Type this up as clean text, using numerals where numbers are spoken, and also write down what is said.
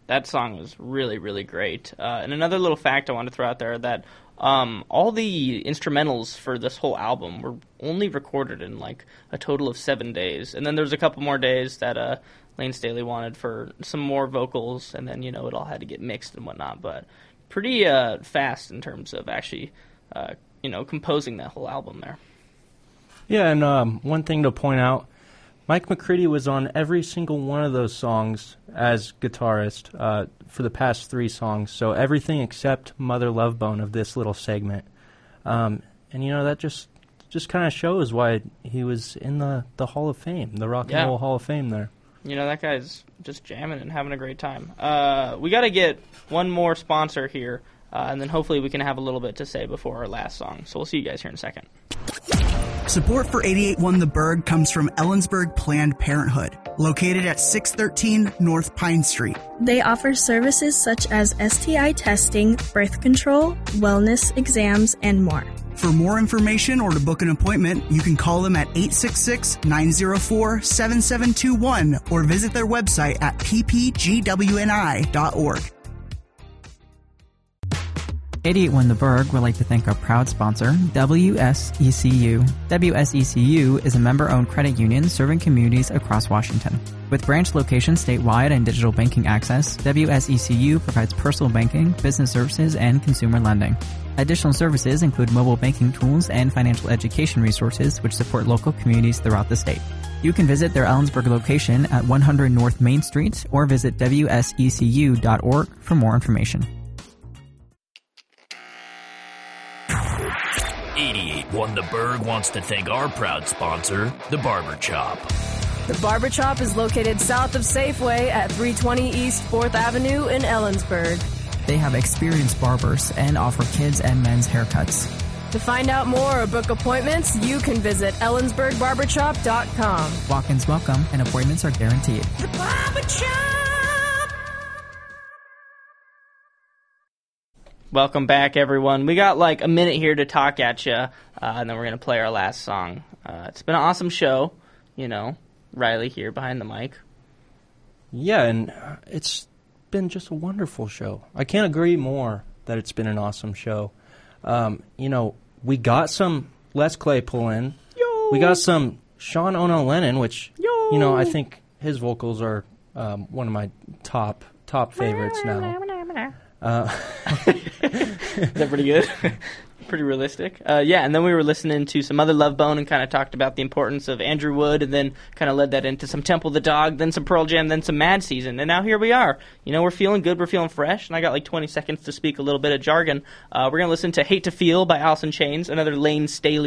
that song was really, really great. And another little fact I wanted to throw out there that all the instrumentals for this whole album were only recorded in like a total of 7 days. And then there's a couple more days that Lane Staley wanted for some more vocals, and then, it all had to get mixed and whatnot. But pretty fast in terms of actually, composing that whole album there. Yeah, and one thing to point out, Mike McCready was on every single one of those songs as guitarist for the past 3 songs, so everything except Mother Love Bone of this little segment. And, that just kind of shows why he was in the Hall of Fame, the Rock and Roll Hall of Fame there. That guy's just jamming and having a great time. We got to get one more sponsor here, and then hopefully we can have a little bit to say before our last song. So we'll see you guys here in a second. Support for 88.1 The Berg comes from Ellensburg Planned Parenthood, located at 613 North Pine Street. They offer services such as STI testing, birth control, wellness exams, and more. For more information or to book an appointment, you can call them at 866-904-7721 or visit their website at ppgwni.org. 88.1 The Berg would like to thank our proud sponsor, WSECU. WSECU is a member-owned credit union serving communities across Washington. With branch locations statewide and digital banking access, WSECU provides personal banking, business services, and consumer lending. Additional services include mobile banking tools and financial education resources which support local communities throughout the state. You can visit their Ellensburg location at 100 North Main Street or visit WSECU.org for more information. 88.1 The Berg wants to thank our proud sponsor, The Barber Chop. The Barber Chop is located south of Safeway at 320 East 4th Avenue in Ellensburg. They have experienced barbers and offer kids and men's haircuts. To find out more or book appointments, you can visit ellensburgbarbershop.com. Walk-ins welcome and appointments are guaranteed. The Barber Chop! Welcome back, everyone. We got like a minute here to talk at you, and then we're going to play our last song. It's been an awesome show, Riley here behind the mic. Yeah, and it's been just a wonderful show. I can't agree more that it's been an awesome show. We got some Les Claypool in. Yo! We got some Sean Ono Lennon, which, I think his vocals are one of my top favorites now. Is that pretty good? Pretty realistic. And then we were listening to some other Love Bone and kind of talked about the importance of Andrew Wood, and then kind of led that into some Temple the Dog, then some Pearl Jam, then some Mad Season. And now here we are. We're feeling good, we're feeling fresh, and I got like 20 seconds to speak a little bit of jargon. We're going to listen to Hate to Feel by Alice in Chains, another Lane Staley